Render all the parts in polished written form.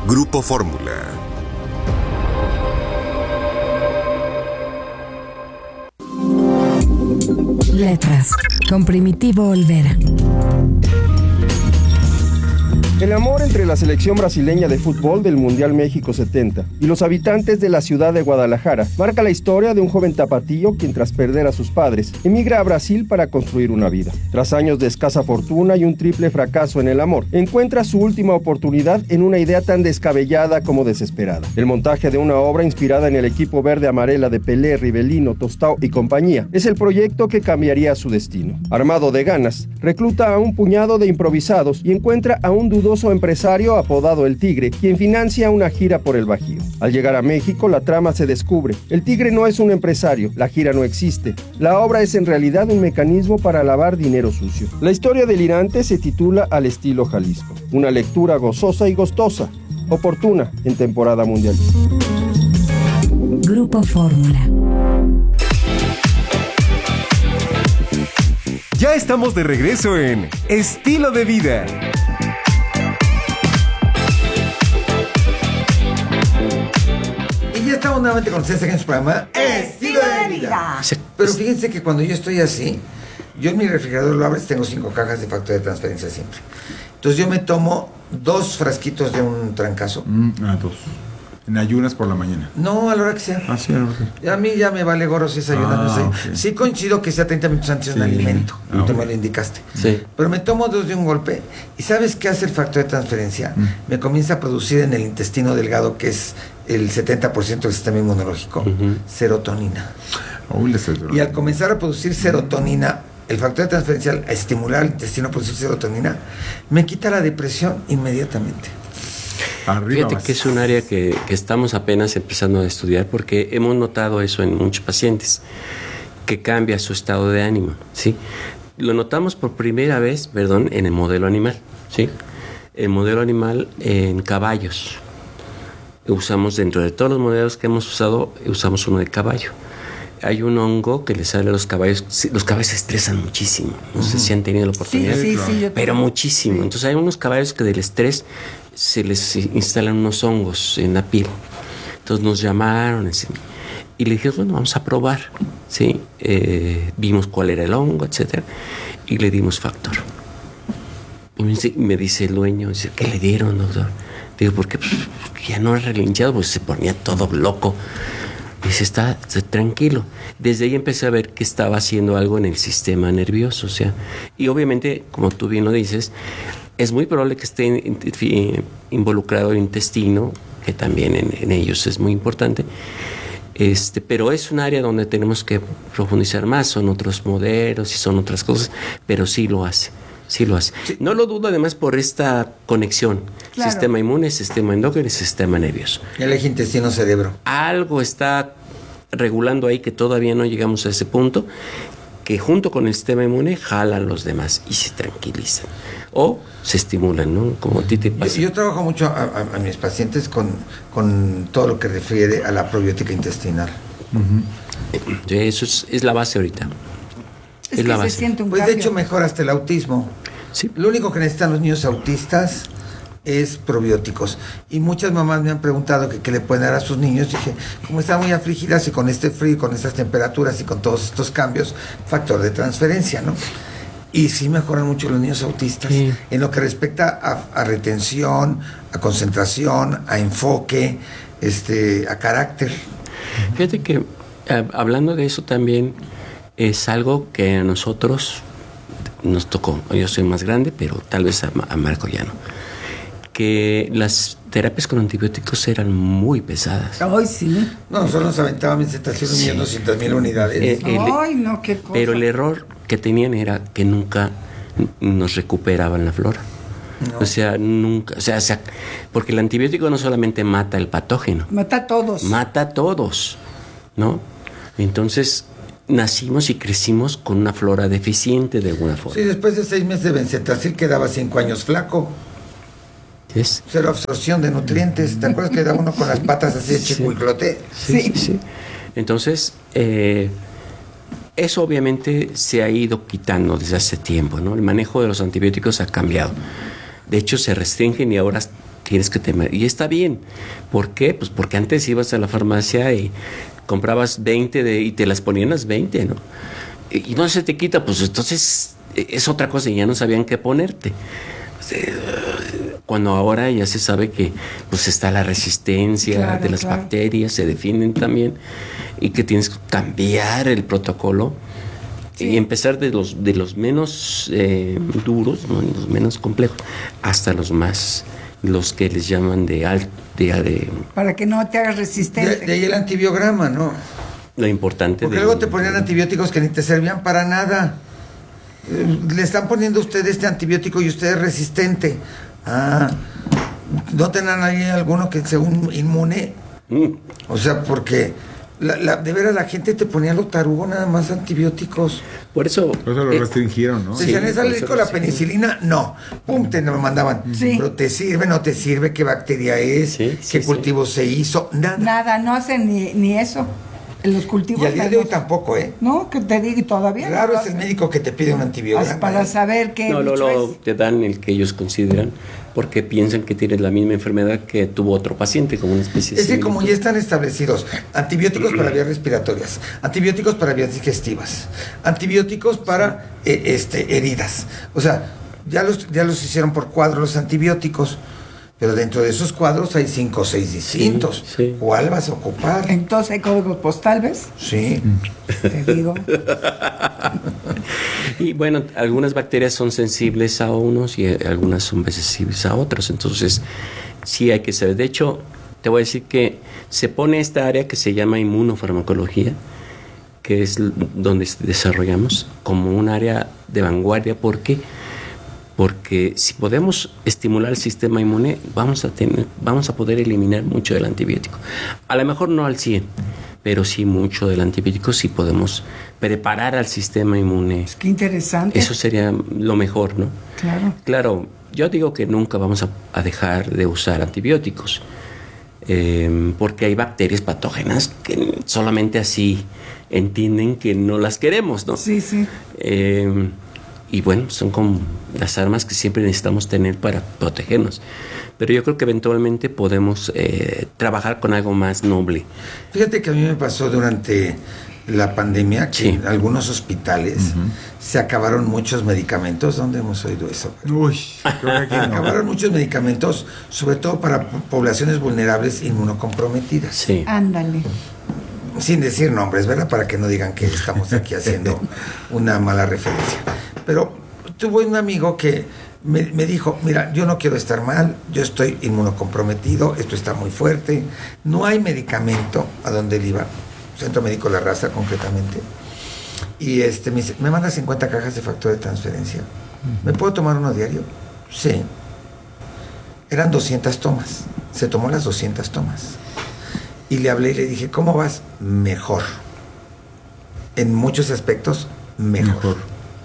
Grupo Fórmula. Letras, con Primitivo Olvera. El amor entre la selección brasileña de fútbol del Mundial México 70 y los habitantes de la ciudad de Guadalajara marca la historia de un joven tapatío quien, tras perder a sus padres, emigra a Brasil para construir una vida. Tras años de escasa fortuna y un triple fracaso en el amor, encuentra su última oportunidad en una idea tan descabellada como desesperada: el montaje de una obra inspirada en el equipo verde-amarela de Pelé, Rivelino, Tostao y compañía. Es el proyecto que cambiaría su destino. Armado de ganas, recluta a un puñado de improvisados y encuentra a un dudoso empresario apodado El Tigre, quien financia una gira por el Bajío. Al llegar a México, la trama se descubre. El Tigre no es un empresario, la gira no existe. La obra es en realidad un mecanismo para lavar dinero sucio. La historia delirante se titula Al estilo Jalisco. Una lectura gozosa y gustosa, oportuna en temporada mundialista. Grupo Fórmula. Ya estamos de regreso en Estilo de Vida. Y ya estamos nuevamente con ustedes en su programa Estilo de Vida. Pero fíjense que cuando yo estoy así, yo en mi refrigerador lo abres, tengo 5 cajas de factor de transferencia siempre. Entonces yo me tomo 2 frasquitos de un trancazo. 2. En ayunas por la mañana. No, a la hora que sea. Ah, sí, a la hora que sea. A mí ya me vale gorro si es ayuda. Okay. Sí coincido que sea 30 minutos antes de un alimento. Tú me lo indicaste. Sí. Pero me tomo 2 de un golpe. ¿Y sabes qué hace el factor de transferencia? Me comienza a producir en el intestino delgado, que es el 70% del sistema inmunológico, serotonina. Y al comenzar a producir serotonina, el factor de transferencia, a estimular el intestino a producir serotonina, me quita la depresión inmediatamente. Fíjate que es un área que estamos apenas empezando a estudiar, porque hemos notado eso en muchos pacientes, que cambia su estado de ánimo, ¿sí? Lo notamos por primera vez, en el modelo animal, ¿sí? El modelo animal en caballos. Usamos, dentro de todos los modelos que hemos usado, usamos uno de caballo. Hay un hongo que le sale a los caballos. Los caballos se estresan muchísimo. No sé si han tenido la oportunidad. Sí, pero muchísimo. Entonces hay unos caballos que del estrés se les instalan unos hongos en la piel. Entonces nos llamaron y le dijimos, bueno, vamos a probar, ¿sí? Vimos cuál era el hongo, etcétera, y le dimos factor. Y me dice el dueño, dice, ¿qué le dieron, doctor? Digo, porque ya no es relinchado, pues se ponía todo loco. Dice, está tranquilo. Desde ahí empecé a ver que estaba haciendo algo en el sistema nervioso, o sea, y obviamente, como tú bien lo dices, es muy probable que esté involucrado el intestino, que también en ellos es muy importante. Pero es un área donde tenemos que profundizar más, son otros modelos y son otras cosas, pero sí lo hace. Sí lo hace. Sí. No lo dudo, además, por esta conexión. Claro. Sistema inmune, sistema endocrino y sistema nervioso. El eje intestino-cerebro. Algo está regulando ahí que todavía no llegamos a ese punto, que junto con el sistema inmune jalan los demás y se tranquilizan. O se estimulan, ¿no? Como a ti te pasa. Yo trabajo mucho a mis pacientes con todo lo que refiere a la probiótica intestinal. Eso es la base ahorita. Es que se siente un cambio. De hecho mejora hasta el autismo. Sí. Lo único que necesitan los niños autistas es probióticos. Y muchas mamás me han preguntado que qué le pueden dar a sus niños. Dije, como están muy afligidas y con este frío, con estas temperaturas y con todos estos cambios, factor de transferencia, ¿no? Y sí mejoran mucho los niños autistas, sí, en lo que respecta a retención, a concentración, a enfoque, a carácter. Fíjate que hablando de eso también es algo que a nosotros nos tocó. Yo soy más grande, pero tal vez a Marco ya no. Que las terapias con antibióticos eran muy pesadas. Ay, sí. No, nosotros nos aventábamos 1.200.000 unidades. Ay, no, qué cosa. Pero el error que tenían era que nunca nos recuperaban la flora. No. O sea, nunca, o sea, porque el antibiótico no solamente mata el patógeno. Mata a todos. Mata a todos, ¿no? Entonces, nacimos y crecimos con una flora deficiente de alguna forma. Sí, después de 6 meses de benzetacil quedaba 5 años flaco. ¿Es? Cero absorción de nutrientes. ¿Te acuerdas que era uno con las patas así de chicuiclote? Sí. Entonces, eso obviamente se ha ido quitando desde hace tiempo, ¿no? El manejo de los antibióticos ha cambiado. De hecho, se restringen y ahora quieres que y está bien. ¿Por qué? Pues porque antes ibas a la farmacia y comprabas 20 y te las ponían las 20, ¿no? Y no se te quita, pues entonces es otra cosa y ya no sabían qué ponerte. Cuando ahora ya se sabe que pues está la resistencia de las bacterias, se definen también, y que tienes que cambiar el protocolo y empezar de los menos duros, ¿no? Los menos complejos, hasta los que les llaman de alto. Para que no te hagas resistente. De ahí el antibiograma, ¿no? Lo importante. Porque luego te ponían antibióticos que ni te servían para nada. Le están poniendo usted este antibiótico y usted es resistente. ¿No tendrán ahí alguno que sea un inmune? O sea, porque de veras la gente te ponía lo tarugo nada más antibióticos. Por eso lo restringieron, ¿no? Decían, ¿es alérgico a la penicilina? No. Pum, te lo mandaban. Pero ¿te sirve, no te sirve? ¿Qué bacteria es? ¿Qué cultivo se hizo? Nada, no hacen ni eso. En los cultivos. Y al día de hoy tampoco, ¿eh? No, que te diga todavía. Claro, es el médico que te pide un antibiótico. Para saber qué. No, te dan el que ellos consideran, porque piensan que tienes la misma enfermedad que tuvo otro paciente, como una especie de. Es que como ya están establecidos, antibióticos para vías respiratorias, antibióticos para vías digestivas, antibióticos para heridas. O sea, ya los hicieron por cuadro los antibióticos. Pero dentro de esos cuadros hay 5 o 6 distintos. Sí. ¿Cuál vas a ocupar? Entonces hay códigos postales. Sí. Te digo. Y bueno, algunas bacterias son sensibles a unos y algunas son sensibles a otros. Entonces, sí hay que saber. De hecho, te voy a decir que se pone esta área que se llama inmunofarmacología, que es donde desarrollamos como un área de vanguardia. ¿Por qué? Porque si podemos estimular el sistema inmune, vamos a poder eliminar mucho del antibiótico. A lo mejor no al 100, pero sí mucho del antibiótico, sí podemos preparar al sistema inmune. Qué interesante. Eso sería lo mejor, ¿no? Claro, yo digo que nunca vamos a dejar de usar antibióticos, porque hay bacterias patógenas que solamente así entienden que no las queremos, ¿no? Sí. Y bueno, son como las armas que siempre necesitamos tener para protegernos. Pero yo creo que eventualmente podemos trabajar con algo más noble. Fíjate que a mí me pasó durante la pandemia que en algunos hospitales se acabaron muchos medicamentos. ¿Dónde hemos oído eso? Uy, creo que no. Acabaron muchos medicamentos, sobre todo para poblaciones vulnerables inmunocomprometidas. Sí. Ándale. Sin decir nombres, ¿verdad? Para que no digan que estamos aquí haciendo una mala referencia. Pero tuve un amigo que me dijo, mira, yo no quiero estar mal, yo estoy inmunocomprometido, esto está muy fuerte, no hay medicamento a donde él iba, Centro Médico La Raza concretamente, y me dice, ¿me manda 50 cajas de factor de transferencia? ¿Me puedo tomar uno diario? Sí. Eran 200 tomas, se tomó las 200 tomas. Y le hablé y le dije, ¿cómo vas? Mejor. En muchos aspectos, mejor.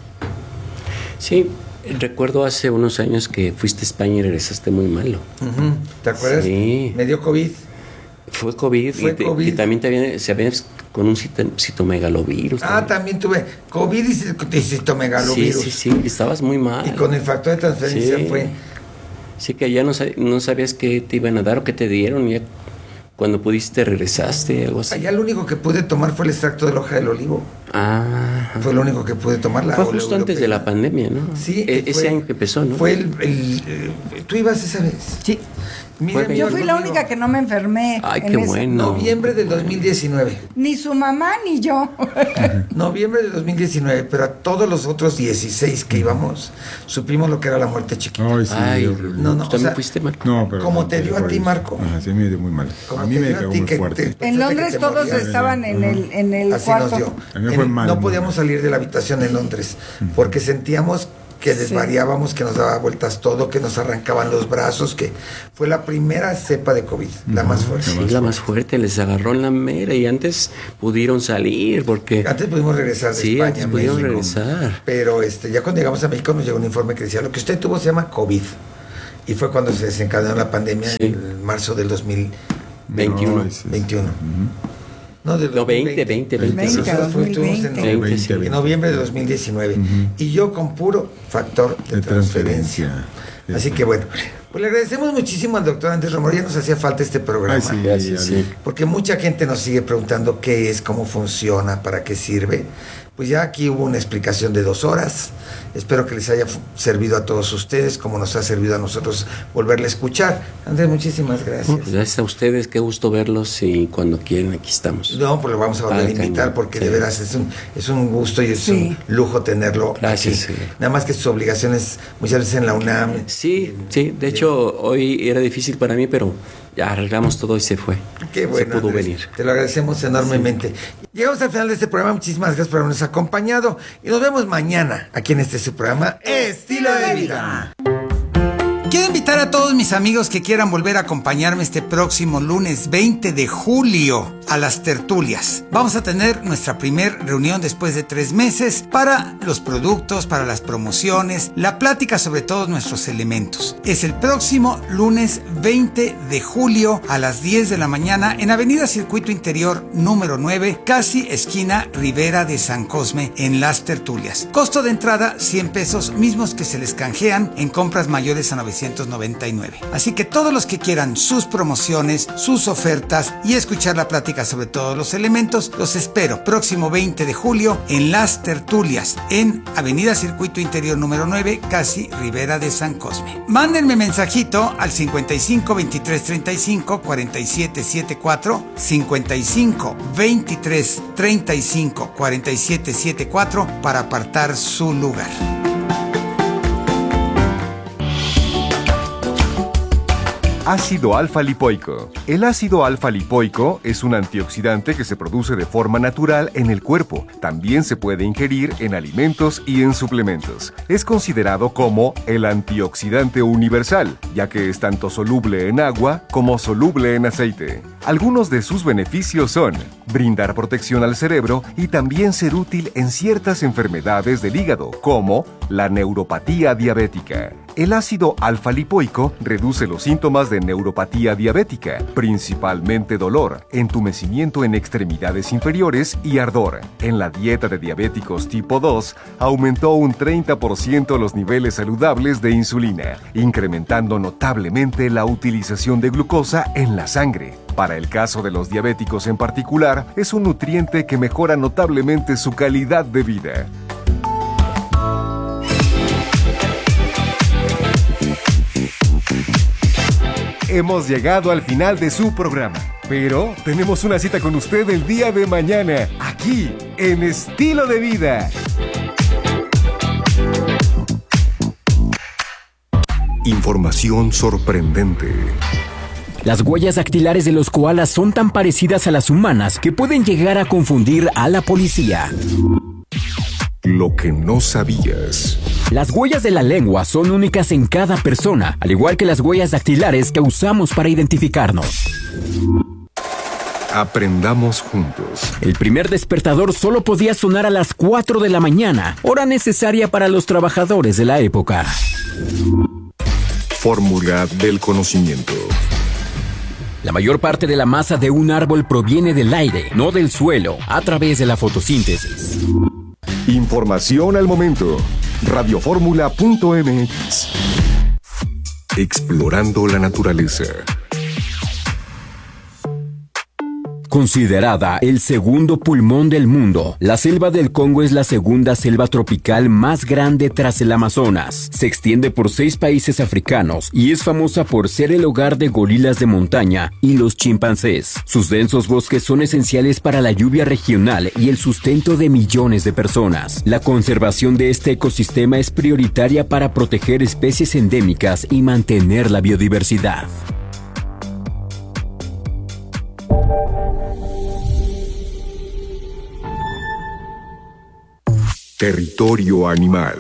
Sí, recuerdo hace unos años que fuiste a España y regresaste muy malo. ¿Te acuerdas? Sí. Me dio COVID. Fue COVID. Y también se había con un citomegalovirus. También tuve COVID y citomegalovirus. Sí, estabas muy mal. Y con el factor de transferencia fue. Sí, que ya no sabías qué te iban a dar o qué te dieron. Ya cuando pudiste regresaste, algo así. Allá lo único que pude tomar fue el extracto de la hoja del olivo. Fue lo único que pude tomar. Fue justo antes de la pandemia, ¿no? Sí. Ese año que empezó, ¿no? Fue ¿tú ibas esa vez? Sí. Mira, yo fui la única que no me enfermé. Ay, qué bueno. Noviembre del 2019. Ni su mamá ni yo. Noviembre del 2019, pero a todos los otros 16 que íbamos, supimos lo que era la muerte chiquita. Ay, sí, horrible. No, o sea, fuiste mal. No, pero como te dio a ti, Marco. Sí, me dio muy mal. Como a mí me cagó muy fuerte. En Londres todos estaban en el Así cuarto. nos dio. A mí me fue mal. No podíamos salir de la habitación en Londres, porque sentíamos que desvariábamos, que nos daba vueltas todo, que nos arrancaban los brazos, que fue la primera cepa de COVID, la más fuerte. Sí, la más fuerte, les agarró en la mera y antes pudieron salir porque... Antes pudimos regresar de España, antes pudieron regresar. Pero ya cuando llegamos a México nos llegó un informe que decía, lo que usted tuvo se llama COVID. Y fue cuando se desencadenó la pandemia en marzo del 2021. 21. No, del 2020. En noviembre de 2019. Y yo con puro factor de transferencia. Así que bueno, Pues le agradecemos muchísimo al doctor Andrés Romero, ya nos hacía falta este programa. Ay, sí, Gracias, sí. Porque mucha gente nos sigue preguntando qué es, cómo funciona, para qué sirve. Pues ya aquí hubo una explicación de 2 horas. Espero que les haya servido a todos ustedes, como nos ha servido a nosotros volverle a escuchar. Andrés, muchísimas gracias. Pues gracias a ustedes, qué gusto verlos y cuando quieren aquí estamos. No, pues lo vamos a volver a invitar porque de veras es un gusto y es un lujo tenerlo Gracias, aquí. sí. Nada más que sus obligaciones muchas veces en la UNAM. Sí, de hecho hoy era difícil para mí, pero ya arreglamos todo y se fue. Qué bueno, se pudo Andrés, venir. te lo agradecemos enormemente. Llegamos al final de este programa, muchísimas gracias por habernos acompañado y nos vemos mañana aquí en su programa Estilo de Vida. Quiero invitar a todos mis amigos que quieran volver a acompañarme este próximo lunes 20 de julio a las tertulias. Vamos a tener nuestra primer reunión después de 3 meses para los productos, para las promociones, la plática sobre todos nuestros elementos. Es el próximo lunes 20 de julio a las 10 de la mañana en Avenida Circuito Interior número 9, casi esquina Ribera de San Cosme, en las tertulias. Costo de entrada 100 pesos, mismos que se les canjean en compras mayores a 999. Así que todos los que quieran sus promociones, sus ofertas y escuchar la plática sobre todos los elementos, los espero próximo 20 de julio en las tertulias en Avenida Circuito Interior número 9, casi Ribera de San Cosme. Mándenme mensajito al 55 23 35 47 74, 55 23 35 47 74 para apartar su lugar. Ácido alfa-lipoico. El ácido alfa-lipoico es un antioxidante que se produce de forma natural en el cuerpo. También se puede ingerir en alimentos y en suplementos. Es considerado como el antioxidante universal, ya que es tanto soluble en agua como soluble en aceite. Algunos de sus beneficios son brindar protección al cerebro y también ser útil en ciertas enfermedades del hígado, como la neuropatía diabética. El ácido alfa-lipoico reduce los síntomas de neuropatía diabética, principalmente dolor, entumecimiento en extremidades inferiores y ardor. En la dieta de diabéticos tipo 2, aumentó un 30% los niveles saludables de insulina, incrementando notablemente la utilización de glucosa en la sangre. Para el caso de los diabéticos en particular, es un nutriente que mejora notablemente su calidad de vida. Hemos llegado al final de su programa, pero tenemos una cita con usted el día de mañana, aquí, en Estilo de Vida. Información sorprendente. Las huellas dactilares de los koalas son tan parecidas a las humanas que pueden llegar a confundir a la policía. Lo que no sabías. Las huellas de la lengua son únicas en cada persona, al igual que las huellas dactilares que usamos para identificarnos. Aprendamos juntos. El primer despertador solo podía sonar a las 4 de la mañana, hora necesaria para los trabajadores de la época. Fórmula del conocimiento. La mayor parte de la masa de un árbol proviene del aire, no del suelo, a través de la fotosíntesis. Información al momento. Radioformula.mx. Explorando la naturaleza. Considerada el segundo pulmón del mundo, la selva del Congo es la segunda selva tropical más grande tras el Amazonas. Se extiende por 6 países africanos y es famosa por ser el hogar de gorilas de montaña y los chimpancés. Sus densos bosques son esenciales para la lluvia regional y el sustento de millones de personas. La conservación de este ecosistema es prioritaria para proteger especies endémicas y mantener la biodiversidad. Territorio animal.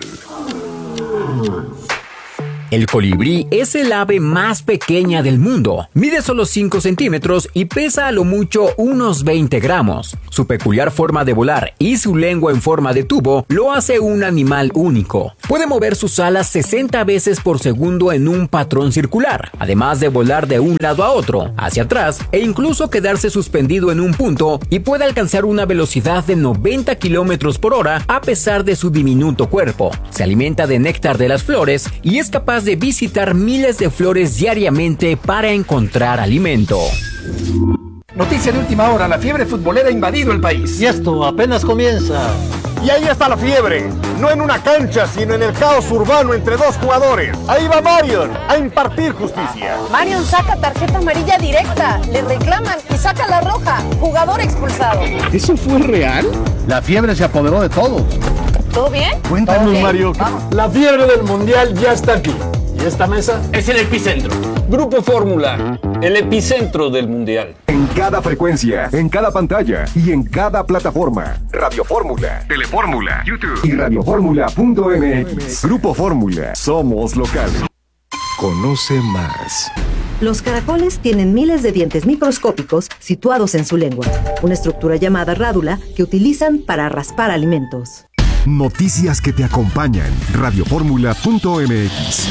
El colibrí es el ave más pequeña del mundo. Mide solo 5 centímetros y pesa a lo mucho unos 20 gramos. Su peculiar forma de volar y su lengua en forma de tubo lo hace un animal único. Puede mover sus alas 60 veces por segundo en un patrón circular, además de volar de un lado a otro, hacia atrás e incluso quedarse suspendido en un punto, y puede alcanzar una velocidad de 90 kilómetros por hora a pesar de su diminuto cuerpo. Se alimenta de néctar de las flores y es capaz capaz de visitar miles de flores diariamente para encontrar alimento. Noticia de última hora, la fiebre futbolera ha invadido el país. Y esto apenas comienza. Y ahí está la fiebre, no en una cancha, sino en el caos urbano entre dos jugadores. Ahí va Marion a impartir justicia. Marion saca tarjeta amarilla directa, le reclaman y saca la roja. Jugador expulsado. ¿Eso fue real? La fiebre se apoderó de todos. ¿Todo bien? Cuéntanos, Mario. La fiebre del mundial ya está aquí. ¿Y esta mesa? Es el epicentro. Grupo Fórmula, el epicentro del mundial. En cada frecuencia, en cada pantalla y en cada plataforma. Radio Fórmula, Telefórmula, YouTube y radioformula.mx. Grupo Fórmula, somos locales. Conoce más. Los caracoles tienen miles de dientes microscópicos situados en su lengua, una estructura llamada rádula que utilizan para raspar alimentos. Noticias que te acompañan. radioformula.mx.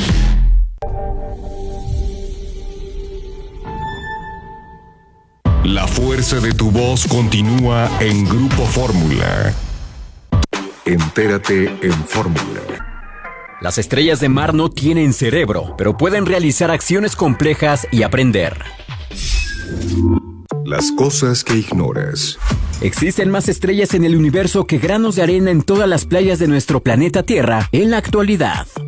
La fuerza de tu voz continúa en Grupo Fórmula. Entérate en Fórmula. Las estrellas de mar no tienen cerebro, pero pueden realizar acciones complejas y aprender. Las cosas que ignoras. Existen más estrellas en el universo que granos de arena en todas las playas de nuestro planeta Tierra en la actualidad.